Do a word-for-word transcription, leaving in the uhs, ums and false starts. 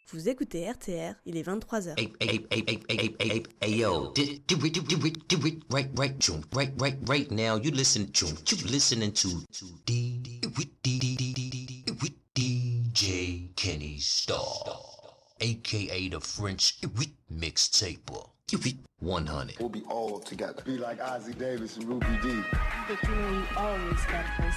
Vous écoutez R T R, il est vingt-trois heures. Hey, hey, hey, hey, hey, hey, hey, hey, yo, do, do it, do it, do it, right, right, June, right, right, right now. You listen, June, you listening to D D D D J Kenny Star, aka the French mixtaper. one hundred. We'll be all together. Be like Ozzie Davis and Ruby D. But you know you always got a place